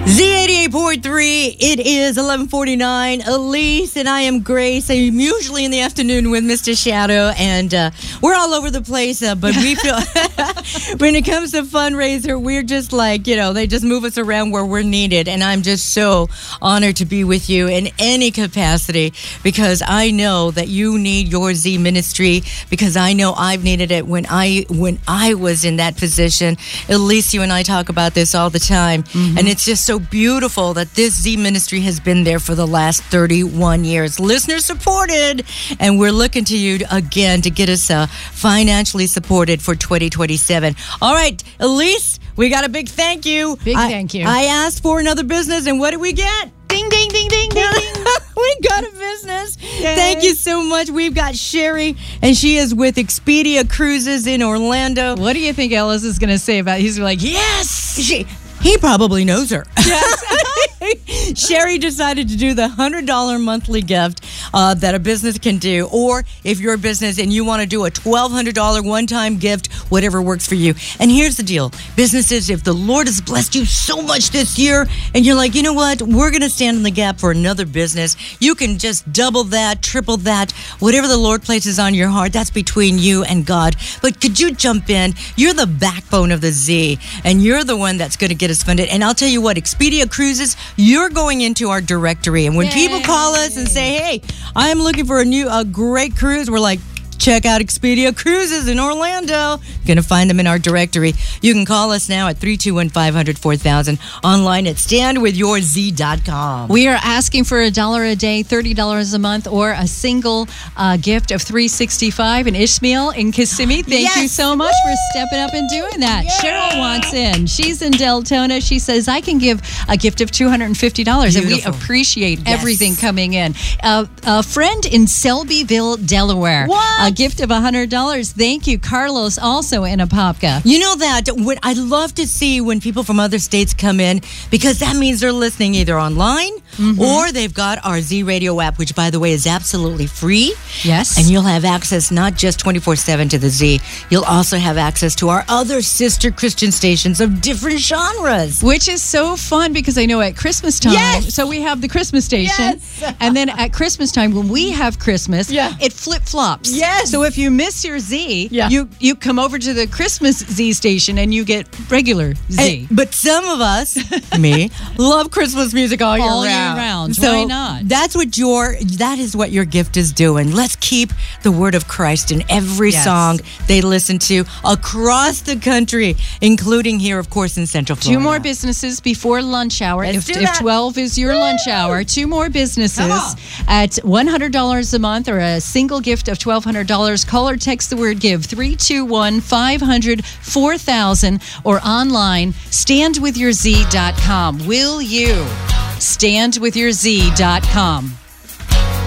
Z88.3, it is 11:49. Elise and I am Grace. I'm usually in the afternoon with Mr. Shadow, and we're all over the place, but we feel when it comes to fundraiser, we're just like, they just move us around where we're needed, and I'm just so honored to be with you in any capacity, because I know that you need your Z ministry, because I know I've needed it when I was in that position. Elise, you and I talk about this all the time, and it's just so beautiful that this Z ministry has been there for the last 31 years. Listener supported, and we're looking to you again to get us financially supported for 2027. All right, Elise, we got a big thank you. Thank you. I asked for another business, and what did we get? Ding, ding, ding, ding, ding. We got a business. Yay. Thank you so much. We've got Sherry, and she is with Expedia Cruises in Orlando. What do you think Ellis is going to say about it? He's like, yes! He probably knows her. Yes. Sherry decided to do the $100 monthly gift that a business can do, or if you're a business and you want to do a $1,200 one-time gift, whatever works for you. And here's the deal. Businesses, if the Lord has blessed you so much this year and you're like, you know what, we're going to stand in the gap for another business, you can just double that, triple that, whatever the Lord places on your heart, that's between you and God. But could you jump in? You're the backbone of the Z, and you're the one that's going to get us funded. And I'll tell you what, Expedia Cruises, you're going into our directory, and when people call us and say, hey, I'm looking for a great cruise, we're like, check out Expedia Cruises in Orlando. Going to find them in our directory. You can call us now at 321-500-4000, online at standwithyourz.com. We are asking for $1 a day, $30 a month, or a single gift of $365. And Ishmael in Kissimmee, thank you so much for stepping up and doing that. Yeah. Cheryl wants in. She's in Deltona. She says, I can give a gift of $250. And we appreciate everything coming in. A friend in Selbyville, Delaware. What? A gift of $100. Thank you. Carlos also in Apopka. You know that what I love to see when people from other states come in, because that means they're listening either online or they've got our Z Radio app, which, by the way, is absolutely free. Yes. And you'll have access not just 24/7 to the Z. You'll also have access to our other sister Christian stations of different genres. Which is so fun, because I know at Christmas time, so we have the Christmas station, and then at Christmas time, when we have Christmas, it flip-flops. Yes. So if you miss your Z, you come over to the Christmas Z station and you get regular Z. But some of us, me, love Christmas music all year round. So why not? that is what your gift is doing. Let's keep the word of Christ in every song they listen to across the country, including here, of course, in Central Florida. 2 more businesses before lunch hour. If 12 is your lunch hour, 2 more businesses at $100 a month, or a single gift of $1,200. Call or text the word GIVE 321-500-4000, or online standwithyourz.com. Will you? Standwithyourz.com.